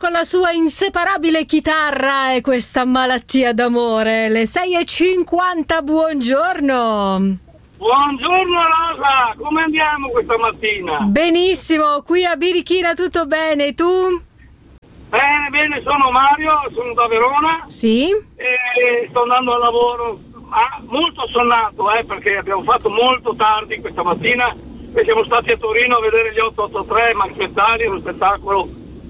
con la sua inseparabile chitarra e questa malattia d'amore. Le 6:50, buongiorno. Buongiorno Rosa, come andiamo questa mattina? Benissimo, qui a Birichina tutto bene, tu? Bene, sono Mario, sono da Verona. Sì? E sto andando al lavoro, molto sonnato, perché abbiamo fatto molto tardi questa mattina e siamo stati a Torino a vedere gli 883 Max Pezzali, uno spettacolo.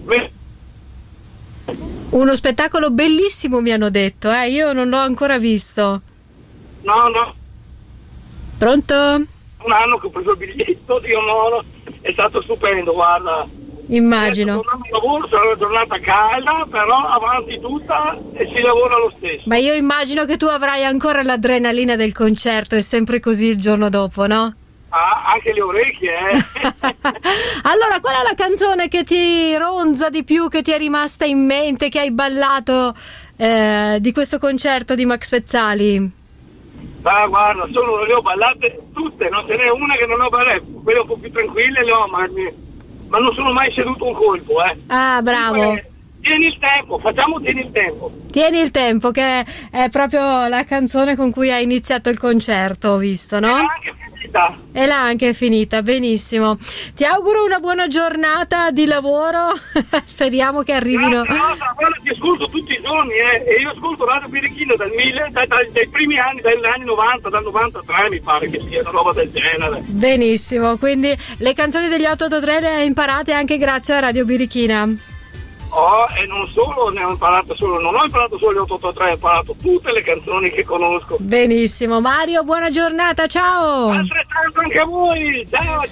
Uno spettacolo bellissimo, mi hanno detto, io non l'ho ancora visto. No. Pronto? Un anno che ho preso il biglietto, è stato stupendo, guarda. Immagino. Sto andando al lavoro, sarà una giornata calda, però avanti tutta e si lavora lo stesso. Ma io immagino che tu avrai ancora l'adrenalina del concerto, è sempre così il giorno dopo, no? Anche le orecchie, Allora, qual è la canzone che ti ronza di più, che ti è rimasta in mente, che hai ballato di questo concerto di Max Pezzali? Guarda, le ho ballate tutte, non ce n'è una che non ho ballato, quelle un po' più tranquille le ho, ma non sono mai seduto un colpo, Ah, bravo. Dunque, tieni il tempo, tieni il tempo. Tieni il tempo, che è proprio la canzone con cui hai iniziato il concerto, ho visto, no? E l'ha anche finita, benissimo. Ti auguro una buona giornata di lavoro. Speriamo che arrivino. Guarda, ti ascolto tutti i giorni, e io ascolto Radio Birichina dai primi anni, dagli anni 90, dal 93 mi pare che sia una roba del genere. Benissimo, quindi le canzoni degli 883 le hai imparate anche grazie a Radio Birichina. E non solo, non ho imparato solo gli 883, ho imparato tutte le canzoni che conosco. Benissimo, Mario, buona giornata, ciao! Altrettanto anche a voi, ciao!